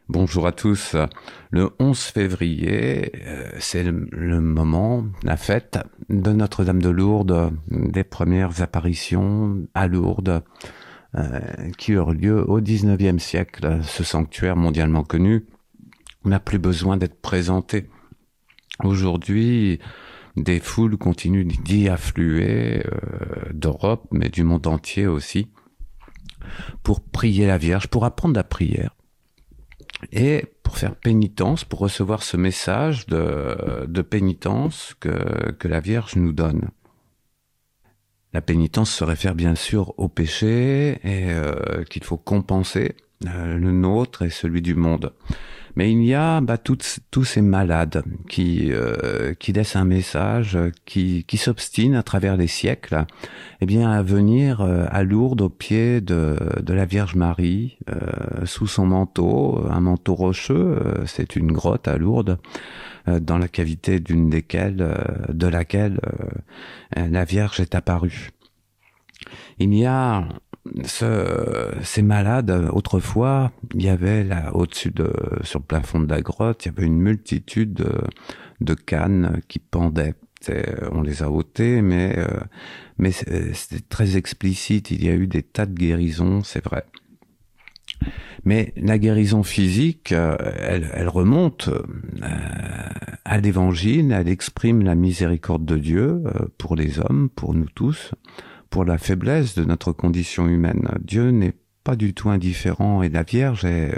Bonjour à tous. Le 11 février, c'est le moment, la fête de Notre-Dame de Lourdes, des premières apparitions à Lourdes qui eurent lieu au XIXe siècle. Ce sanctuaire mondialement connu n'a plus besoin d'être présenté. Aujourd'hui, des foules continuent d'y affluer, d'Europe, mais du monde entier aussi, pour prier la Vierge, pour apprendre la prière. Et pour faire pénitence, pour recevoir ce message de pénitence que la Vierge nous donne. La pénitence se réfère bien sûr au péché et qu'il faut compenser, le nôtre et celui du monde. Mais il y a tous ces malades qui laissent un message, qui s'obstinent à travers les siècles, à venir à Lourdes au pied de la Vierge Marie, sous son manteau, un manteau rocheux. C'est une grotte à Lourdes, dans la cavité de laquelle la Vierge est apparue. Il y a ces malades, autrefois, il y avait là, sur le plafond de la grotte, il y avait une multitude de cannes qui pendaient. On les a ôtées, mais c'était très explicite. Il y a eu des tas de guérisons, c'est vrai. Mais la guérison physique, elle remonte à l'Évangile. Elle exprime la miséricorde de Dieu pour les hommes, pour nous tous, pour la faiblesse de notre condition humaine. Dieu n'est pas du tout indifférent et la Vierge est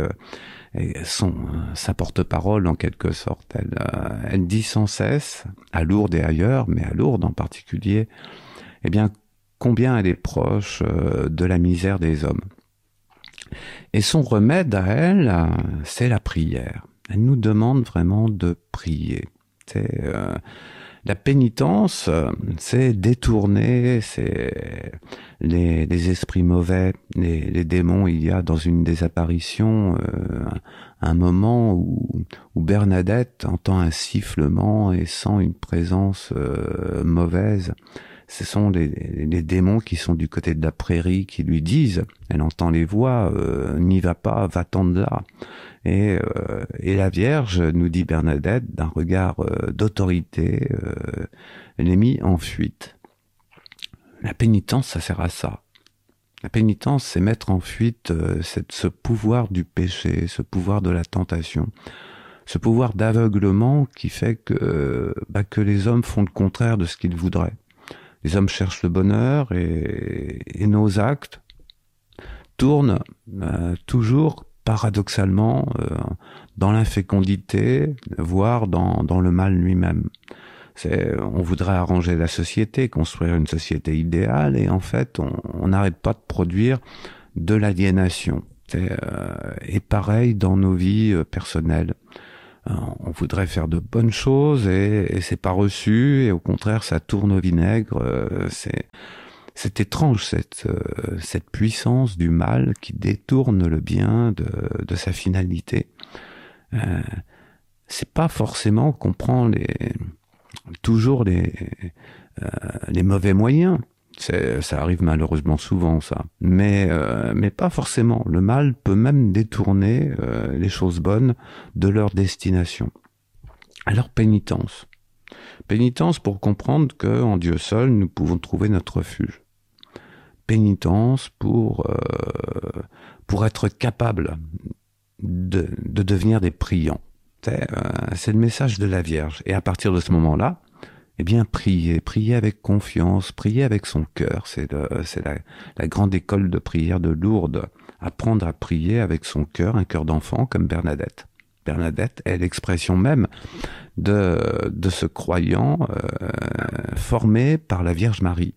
sa porte-parole en quelque sorte. Elle dit sans cesse, à Lourdes et ailleurs, mais à Lourdes en particulier, combien elle est proche de la misère des hommes. Et son remède à elle, c'est la prière. Elle nous demande vraiment de prier. La pénitence, c'est détourner, c'est les esprits mauvais, les démons. Il y a dans une des apparitions un moment où Bernadette entend un sifflement et sent une présence mauvaise. Ce sont les démons qui sont du côté de la prairie qui lui disent, elle entend les voix, n'y va pas, va-t'en de là. Et la Vierge, nous dit Bernadette, d'un regard d'autorité, elle est mise en fuite. La pénitence, ça sert à ça. La pénitence, c'est mettre en fuite ce pouvoir du péché, ce pouvoir de la tentation, ce pouvoir d'aveuglement qui fait que les hommes font le contraire de ce qu'ils voudraient. Les hommes cherchent le bonheur et nos actes tournent toujours paradoxalement dans l'infécondité, voire dans le mal lui-même. On voudrait arranger la société, construire une société idéale, et en fait, on n'arrête pas de produire de l'aliénation. Et pareil dans nos vies personnelles. On voudrait faire de bonnes choses et c'est pas reçu, et au contraire, ça tourne au vinaigre. C'est étrange cette puissance du mal qui détourne le bien de sa finalité. C'est pas forcément qu'on prend toujours les mauvais moyens. Ça arrive malheureusement souvent, ça. Mais pas forcément. Le mal peut même détourner les choses bonnes de leur destination. Alors pénitence. Pénitence pour comprendre qu'en Dieu seul, nous pouvons trouver notre refuge. Pénitence pour être capable de devenir des priants. C'est le message de la Vierge. Et à partir de ce moment-là, prier avec confiance, prier avec son cœur. C'est la grande école de prière de Lourdes. Apprendre à prier avec son cœur, un cœur d'enfant comme Bernadette. Bernadette est l'expression même de ce croyant formé par la Vierge Marie.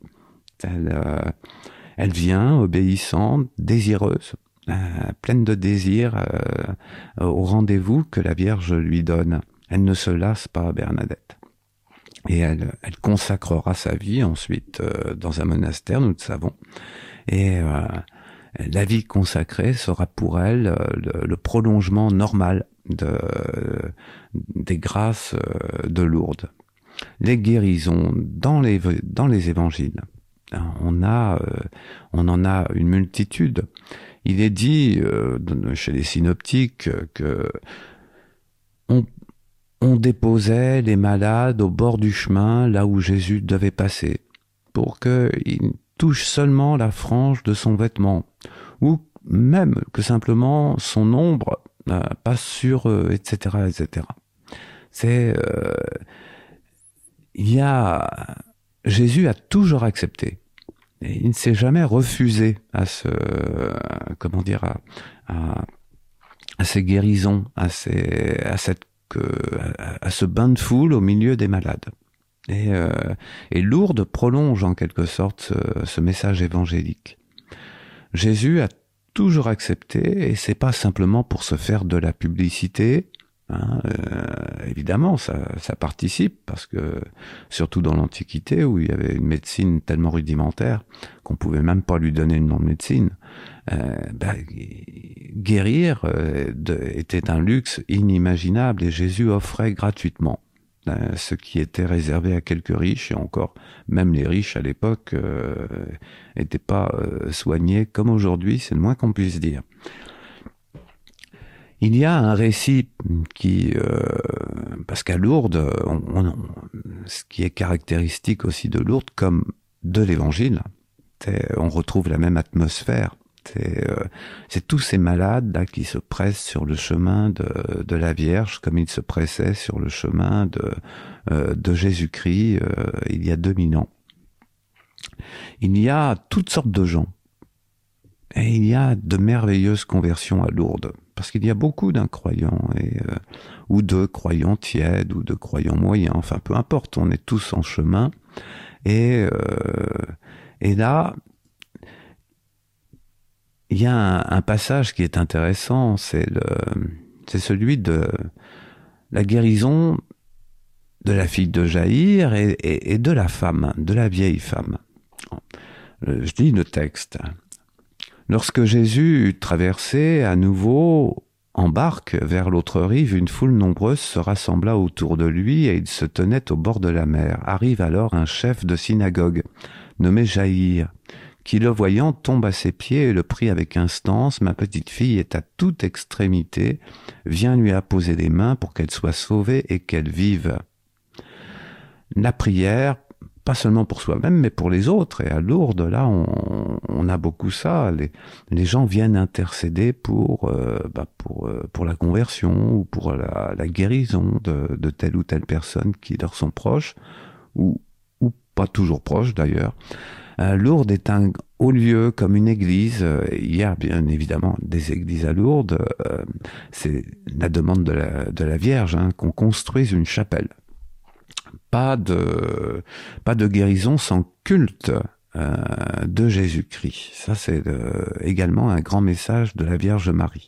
Elle vient obéissante, désireuse, pleine de désir au rendez-vous que la Vierge lui donne. Elle ne se lasse pas, Bernadette. Et elle consacrera sa vie ensuite dans un monastère, nous le savons. Et la vie consacrée sera pour elle le prolongement normal des grâces de Lourdes. Les guérisons dans les évangiles. On en a une multitude. Il est dit chez les synoptiques que on déposait les malades au bord du chemin, là où Jésus devait passer, pour qu'il touche seulement la frange de son vêtement, ou même que simplement son ombre passe sur eux, etc., etc. Jésus a toujours accepté. Et il ne s'est jamais refusé à ces guérisons, à ce bain de foule au milieu des malades. Et Lourdes prolonge en quelque sorte ce message évangélique. Jésus a toujours accepté, et c'est pas simplement pour se faire de la publicité. Évidemment, ça participe, parce que surtout dans l'Antiquité, où il y avait une médecine tellement rudimentaire qu'on pouvait même pas lui donner le nom de médecine, guérir était un luxe inimaginable, et Jésus offrait gratuitement ce qui était réservé à quelques riches, et encore, même les riches à l'époque n'étaient pas soignés comme aujourd'hui, c'est le moins qu'on puisse dire. Il y a un récit parce qu'à Lourdes, ce qui est caractéristique aussi de Lourdes, comme de l'Évangile, on retrouve la même atmosphère. C'est tous ces malades là qui se pressent sur le chemin de la Vierge, comme ils se pressaient sur le chemin de Jésus-Christ il y a 2000 ans. Il y a toutes sortes de gens. Et il y a de merveilleuses conversions à Lourdes, parce qu'il y a beaucoup d'incroyants, ou de croyants tièdes, ou de croyants moyens, enfin peu importe, on est tous en chemin. Et là, il y a un passage qui est intéressant, c'est celui de la guérison de la fille de Jaïr et de la femme, de la vieille femme. Je lis le texte. Lorsque Jésus eut traversé à nouveau en barque vers l'autre rive, une foule nombreuse se rassembla autour de lui, et il se tenait au bord de la mer. Arrive alors un chef de synagogue, nommé Jaïr, qui, le voyant, tombe à ses pieds et le prie avec instance. « Ma petite fille est à toute extrémité, viens lui apposer les mains pour qu'elle soit sauvée et qu'elle vive. » La prière, pas seulement pour soi-même, mais pour les autres. Et à Lourdes, là, on a beaucoup ça. Les gens viennent intercéder pour la conversion, ou pour la guérison de telle ou telle personne qui leur sont proches, ou pas toujours proches d'ailleurs. Lourdes est un haut lieu comme une église. Il y a bien évidemment des églises à Lourdes. C'est la demande de la Vierge qu'on construise une chapelle. Pas de guérison sans culte de Jésus-Christ. Ça, c'est également un grand message de la Vierge Marie.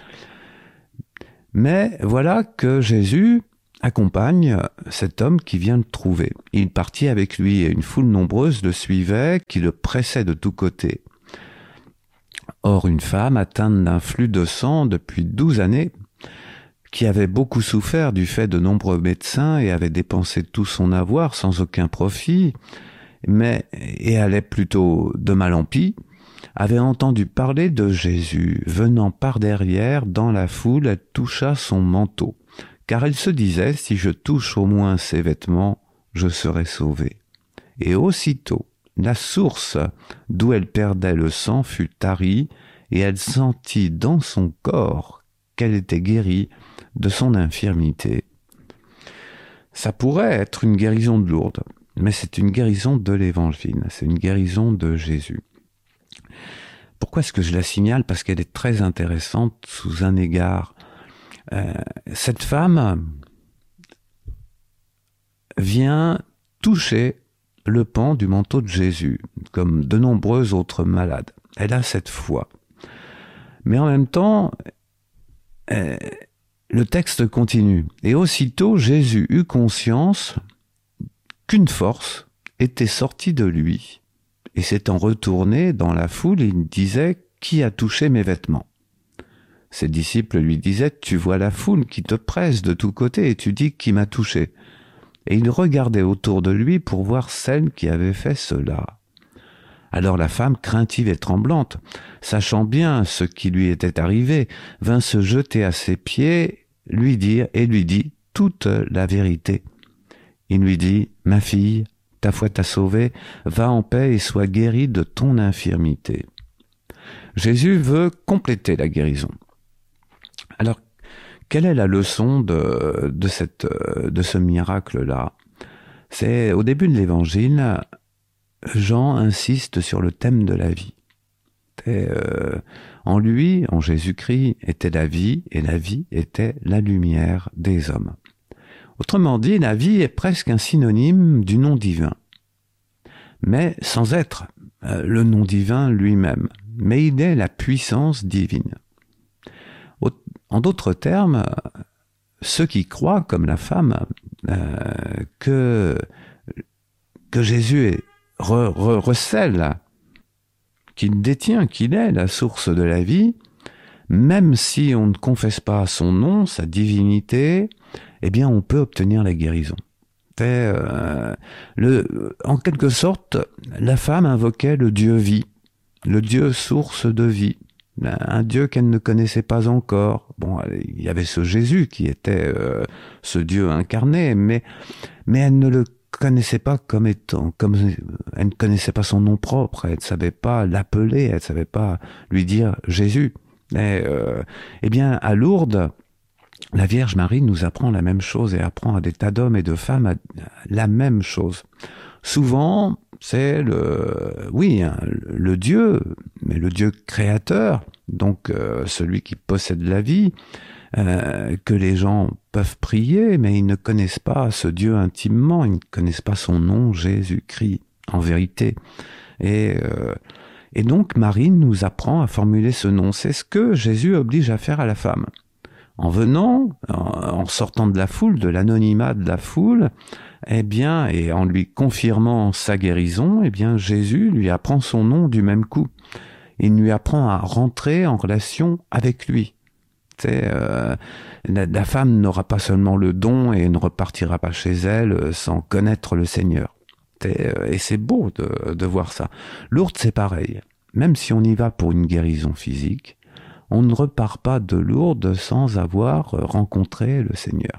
Mais voilà que Jésus accompagne cet homme qui vient le trouver. Il partit avec lui, et une foule nombreuse le suivait, qui le pressait de tous côtés. Or, une femme atteinte d'un flux de sang depuis 12 années, qui avait beaucoup souffert du fait de nombreux médecins et avait dépensé tout son avoir sans aucun profit, et allait plutôt de mal en pis, avait entendu parler de Jésus. Venant par derrière, dans la foule, elle toucha son manteau, car elle se disait, si je touche au moins ses vêtements, je serai sauvée. Et aussitôt, la source d'où elle perdait le sang fut tarie, et elle sentit dans son corps qu'elle était guérie de son infirmité. Ça pourrait être une guérison de Lourdes, mais c'est une guérison de l'Évangile, c'est une guérison de Jésus. Pourquoi est-ce que je la signale? Parce qu'elle est très intéressante sous un égard. Cette femme vient toucher le pan du manteau de Jésus, comme de nombreux autres malades. Elle a cette foi. Mais en même temps, le texte continue. Et aussitôt, Jésus eut conscience qu'une force était sortie de lui. Et s'étant retourné dans la foule, il disait, « Qui a touché mes vêtements ?» Ses disciples lui disaient, « Tu vois la foule qui te presse de tous côtés et tu dis, qui m'a touché ?» Et il regardait autour de lui pour voir celle qui avait fait cela. Alors la femme, craintive et tremblante, sachant bien ce qui lui était arrivé, vint se jeter à ses pieds, lui dit toute la vérité. Il lui dit, ma fille, ta foi t'a sauvée, va en paix et sois guérie de ton infirmité. Jésus veut compléter la guérison. Alors, quelle est la leçon de ce miracle-là? C'est au début de l'Évangile, Jean insiste sur le thème de la vie. En lui, en Jésus-Christ, était la vie, et la vie était la lumière des hommes. Autrement dit, la vie est presque un synonyme du nom divin, mais sans être le nom divin lui-même, mais il est la puissance divine. En d'autres termes, ceux qui croient, comme la femme, que Jésus recèle, qu'il détient, qu'il est la source de la vie, même si on ne confesse pas son nom, sa divinité, eh bien on peut obtenir la guérison. En quelque sorte, la femme invoquait le Dieu vie, le Dieu source de vie, un Dieu qu'elle ne connaissait pas encore. Bon, il y avait ce Jésus qui était ce Dieu incarné, mais elle ne le connaissait pas comme elle ne connaissait pas son nom propre, elle ne savait pas l'appeler, elle ne savait pas lui dire Jésus. Eh bien, à Lourdes, la Vierge Marie nous apprend la même chose et apprend à des tas d'hommes et de femmes la même chose. Souvent, c'est le Dieu, mais le Dieu créateur, donc celui qui possède la vie, que les gens peuvent prier, mais ils ne connaissent pas ce Dieu intimement, ils ne connaissent pas son nom, Jésus-Christ, en vérité. Et donc Marie nous apprend à formuler ce nom. C'est ce que Jésus oblige à faire à la femme. En venant, en sortant de la foule, de l'anonymat de la foule, eh bien, et en lui confirmant sa guérison, eh bien, Jésus lui apprend son nom du même coup. Il lui apprend à rentrer en relation avec lui. La femme n'aura pas seulement le don et ne repartira pas chez elle sans connaître le Seigneur. Et c'est beau de voir ça. Lourdes, c'est pareil. Même si on y va pour une guérison physique, on ne repart pas de Lourdes sans avoir rencontré le Seigneur.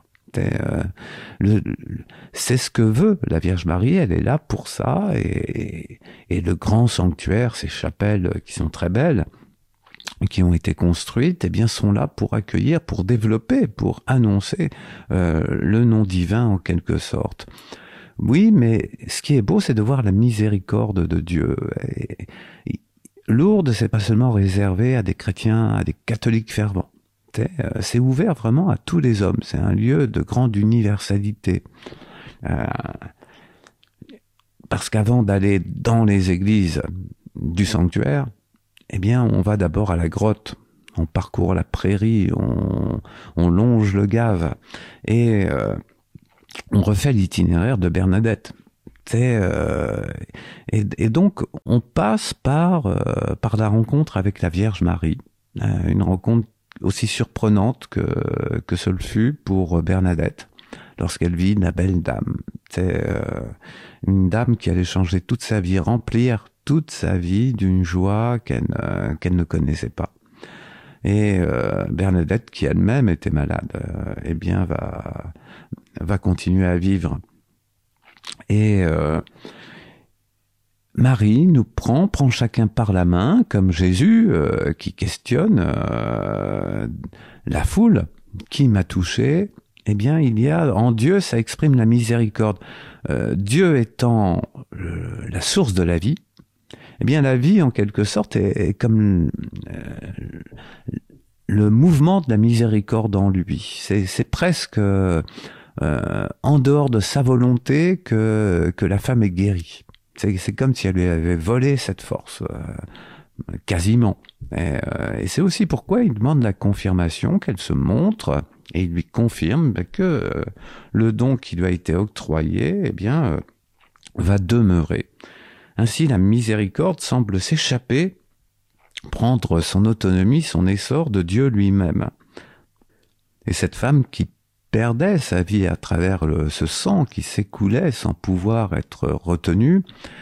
C'est ce que veut la Vierge Marie, elle est là pour ça, et le grand sanctuaire, ces chapelles qui sont très belles, qui ont été construites, eh bien, sont là pour accueillir, pour développer, pour annoncer le nom divin en quelque sorte. Oui, mais ce qui est beau, c'est de voir la miséricorde de Dieu. Lourdes, c'est pas seulement réservé à des chrétiens, à des catholiques fervents. C'est ouvert vraiment à tous les hommes. C'est un lieu de grande universalité. Parce qu'avant d'aller dans les églises du sanctuaire, eh bien, on va d'abord à la grotte. On parcourt la prairie, on longe le Gave et on refait l'itinéraire de Bernadette. Et donc, on passe par la rencontre avec la Vierge Marie, une rencontre aussi surprenante que ce le fut pour Bernadette, lorsqu'elle vit la belle dame. Une dame qui allait changer toute sa vie, remplir toute sa vie d'une joie qu'elle ne connaissait pas. Et Bernadette, qui elle-même était malade, eh bien va continuer à vivre. Et Marie nous prend chacun par la main, comme Jésus qui questionne la foule. Qui m'a touché? Eh bien, il y a en Dieu, ça exprime la miséricorde. Dieu étant la source de la vie, eh bien, la vie, en quelque sorte, est comme le mouvement de la miséricorde en lui. C'est presque en dehors de sa volonté que la femme est guérie. C'est comme si elle lui avait volé cette force, quasiment. Et c'est aussi pourquoi il demande la confirmation, qu'elle se montre, et il lui confirme que le don qui lui a été octroyé, eh bien, va demeurer. Ainsi, la miséricorde semble s'échapper, prendre son autonomie, son essor de Dieu lui-même. Et cette femme qui perdait sa vie à travers ce sang qui s'écoulait sans pouvoir être retenu,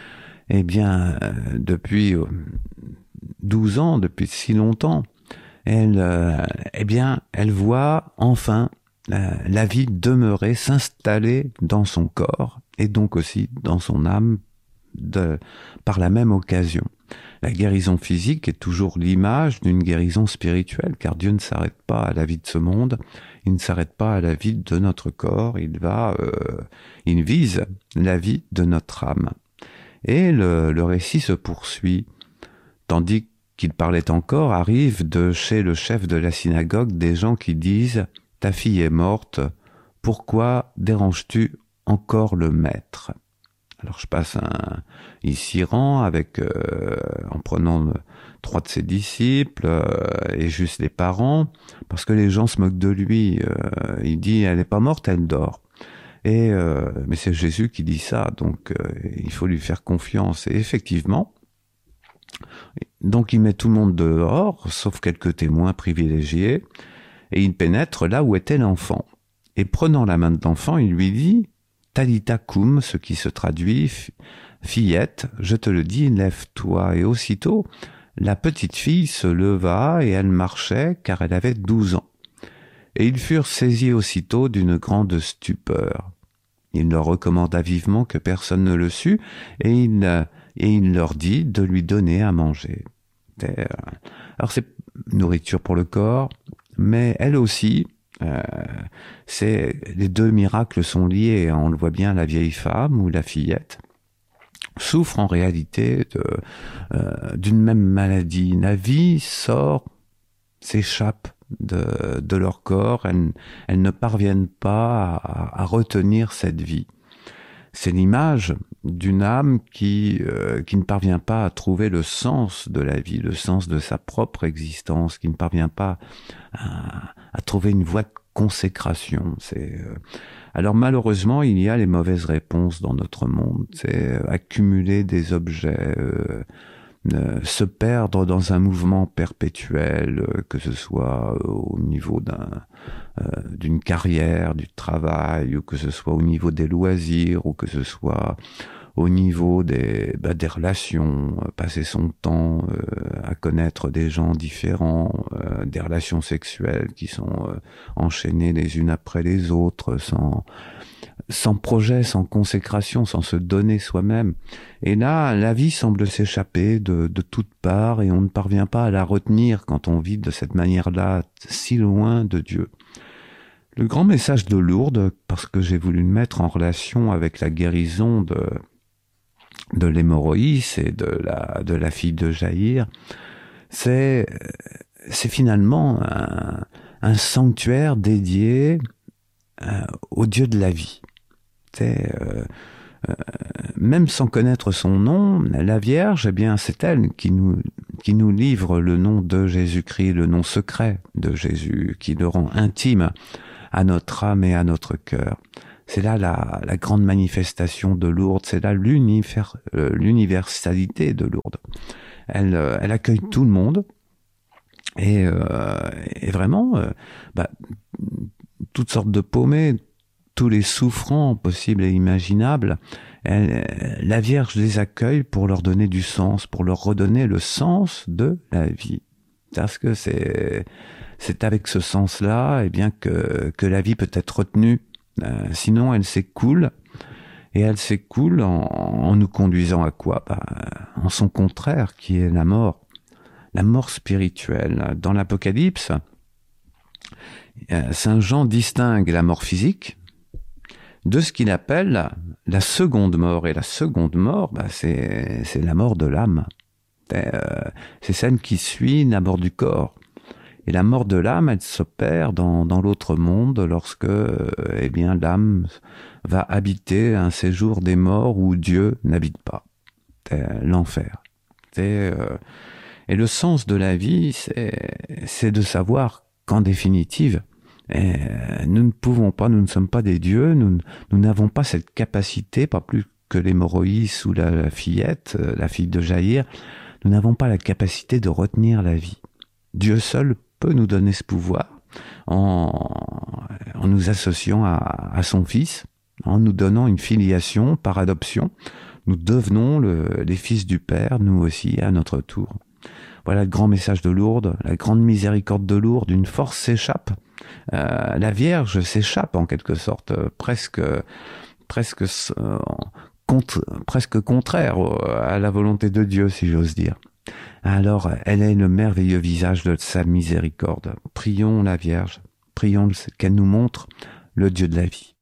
eh bien, depuis 12 ans, depuis si longtemps, eh bien, elle voit enfin la vie demeurer, s'installer dans son corps et donc aussi dans son âme par la même occasion. La guérison physique est toujours l'image d'une guérison spirituelle, car Dieu ne s'arrête pas à la vie de ce monde, il ne s'arrête pas à la vie de notre corps, il vise la vie de notre âme. Et le récit se poursuit, tandis qu'il parlait encore, arrivent de chez le chef de la synagogue des gens qui disent « Ta fille est morte, pourquoi déranges-tu encore le maître ?» Alors je passe il s'y rend en prenant 3 de ses disciples et juste les parents, parce que les gens se moquent de lui. Il dit, elle n'est pas morte, elle dort. Mais c'est Jésus qui dit ça, donc il faut lui faire confiance. Et effectivement, donc il met tout le monde dehors, sauf quelques témoins privilégiés, et il pénètre là où était l'enfant. Et prenant la main de l'enfant, il lui dit, Talita cum, ce qui se traduit, fillette, je te le dis, lève-toi. Et aussitôt, la petite fille se leva et elle marchait, car elle avait 12 ans. Et ils furent saisis aussitôt d'une grande stupeur. Il leur recommanda vivement que personne ne le sût, et il leur dit de lui donner à manger. Alors c'est nourriture pour le corps, mais elle aussi, les deux miracles sont liés. On le voit bien, la vieille femme ou la fillette souffre en réalité d'une même maladie. La vie s'échappe de leur corps. Elles ne parviennent pas à retenir cette vie. C'est l'image d'une âme qui ne parvient pas à trouver le sens de la vie, le sens de sa propre existence, qui ne parvient pas à trouver une voie de consécration. Alors malheureusement, il y a les mauvaises réponses dans notre monde. C'est accumuler des objets, se perdre dans un mouvement perpétuel, que ce soit au niveau d'une carrière, du travail, ou que ce soit au niveau des loisirs, ou que ce soit au niveau des relations, passer son temps à connaître des gens différents, des relations sexuelles qui sont enchaînées les unes après les autres, sans projet, sans consécration, sans se donner soi-même. Et là, la vie semble s'échapper de toutes parts et on ne parvient pas à la retenir quand on vit de cette manière-là, si loin de Dieu. Le grand message de Lourdes, parce que j'ai voulu le mettre en relation avec la guérison de l'hémorroïs et de la fille de Jaïr, c'est finalement un sanctuaire dédié au Dieu de la vie. Même sans connaître son nom, la Vierge, eh bien, c'est elle qui nous livre le nom de Jésus-Christ, le nom secret de Jésus, qui le rend intime à notre âme et à notre cœur. C'est là la grande manifestation de Lourdes, c'est là l'universalité de Lourdes. Elle accueille tout le monde et vraiment, toutes sortes de paumés, tous les souffrants possibles et imaginables, la Vierge les accueille pour leur donner du sens, pour leur redonner le sens de la vie. Parce que c'est avec ce sens-là, eh bien, que la vie peut être retenue. Sinon, elle s'écoule. Et elle s'écoule en nous conduisant à quoi? En son contraire, qui est la mort spirituelle. Dans l'Apocalypse, Saint Jean distingue la mort physique de ce qu'il appelle la seconde mort. Et la seconde mort, c'est la mort de l'âme. C'est celle qui suit la mort du corps. Et la mort de l'âme, elle s'opère dans l'autre monde lorsque l'âme va habiter un séjour des morts où Dieu n'habite pas. L'enfer. Et le sens de la vie, c'est de savoir qu'en définitive, nous ne sommes pas des dieux, nous n'avons pas cette capacité, pas plus que l'hémorroïs ou la fillette, la fille de Jaïr, nous n'avons pas la capacité de retenir la vie. Dieu seul peut nous donner ce pouvoir en nous associant à son Fils, en nous donnant une filiation par adoption, nous devenons les fils du Père, nous aussi, à notre tour. Voilà le grand message de Lourdes, la grande miséricorde de Lourdes, une force s'échappe. La Vierge s'échappe en quelque sorte, presque, presque contraire à la volonté de Dieu, si j'ose dire. Alors, elle est le merveilleux visage de sa miséricorde. Prions la Vierge, prions qu'elle nous montre le Dieu de la vie.